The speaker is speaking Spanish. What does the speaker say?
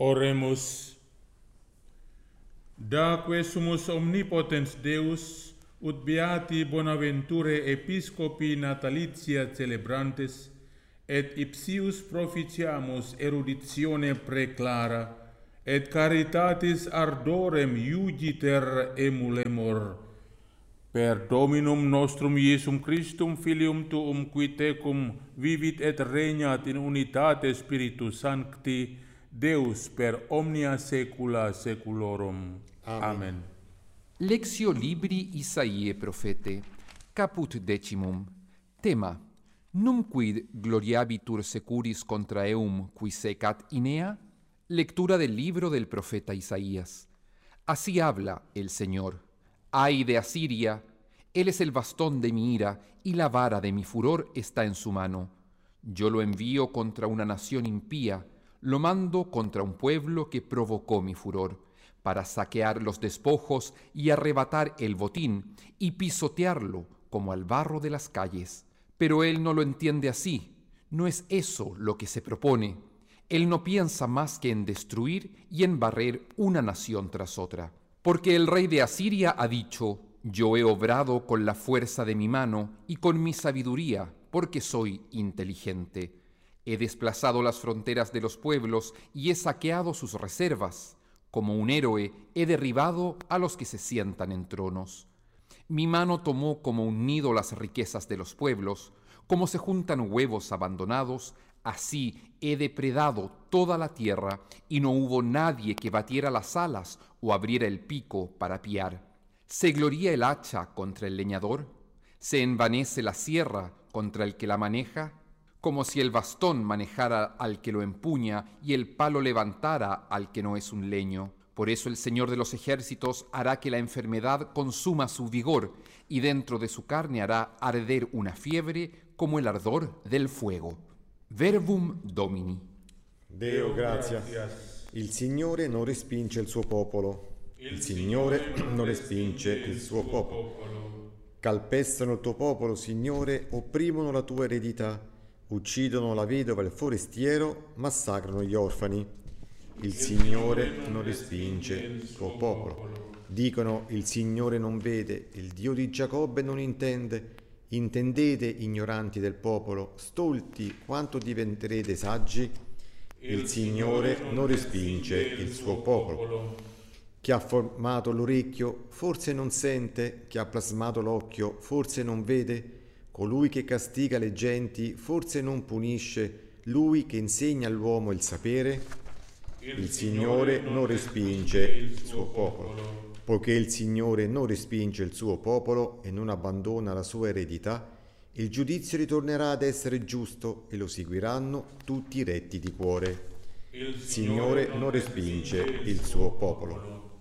Oremus. Daque sumus omnipotens Deus, ut beati Bonaventure Episcopi natalitia celebrantes, et ipsius proficiamus eruditione preclara, et caritatis ardorem iugiter emulemur. Per Dominum nostrum Iesum Christum, Filium Tuum, qui tecum vivit et regnat in unitate Spiritus Sancti, Deus per omnia saecula saeculorum. Amen. Lectio libri Isaiae profete, caput 10. Tema: Numquid gloriabitur securis contra eum qui secat Inea. Lectura del libro del profeta Isaías. Así habla el Señor. Ay de Asiria, él es el bastón de mi ira, y la vara de mi furor está en su mano. Yo lo envío contra una nación impía, lo mando contra un pueblo que provocó mi furor, para saquear los despojos y arrebatar el botín, y pisotearlo como al barro de las calles. Pero él no lo entiende así, no es eso lo que se propone. Él no piensa más que en destruir y en barrer una nación tras otra. Porque el rey de Asiria ha dicho: yo he obrado con la fuerza de mi mano y con mi sabiduría, porque soy inteligente. He desplazado las fronteras de los pueblos y he saqueado sus reservas. Como un héroe he derribado a los que se sientan en tronos. Mi mano tomó como un nido las riquezas de los pueblos, como se juntan huevos abandonados, así he depredado toda la tierra, y no hubo nadie que batiera las alas o abriera el pico para piar. ¿Se gloría el hacha contra el leñador? ¿Se envanece la sierra contra el que la maneja? Como si el bastón manejara al que lo empuña y el palo levantara al que no es un leño. Por eso el Señor de los ejércitos hará que la enfermedad consuma su vigor, y dentro de su carne hará arder una fiebre como el ardor del fuego. Verbum Domini. Deo gratia. Il Signore non respinge il suo popolo. Il Signore non respinge il suo popolo. Calpestano il tuo popolo, Signore, opprimono la tua eredità, uccidono la vedova e il forestiero, massacrano gli orfani. Il Signore non respinge il suo popolo. Dicono: il Signore non vede, il Dio di Giacobbe non intende. Intendete, ignoranti del popolo, stolti, quanto diventerete saggi? Il Signore non respinge il suo popolo. Chi ha formato l'orecchio forse non sente, chi ha plasmato l'occhio forse non vede, colui che castiga le genti forse non punisce, lui che insegna all'uomo il sapere? Il Signore non respinge il suo popolo. Poiché il Signore non respinge il suo popolo e non abbandona la sua eredità, il giudizio ritornerà ad essere giusto e lo seguiranno tutti i retti di cuore. Il Signore non respinge il suo popolo.